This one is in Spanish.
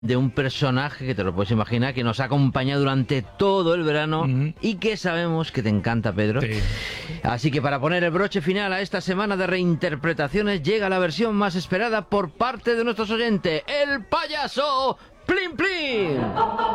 de un personaje que te lo puedes imaginar, que nos ha acompañado durante todo el verano y que sabemos que te encanta, Pedro. Sí. Así que para poner el broche final a esta semana de reinterpretaciones llega la versión más esperada por parte de nuestros oyentes, el payaso Plin Plin.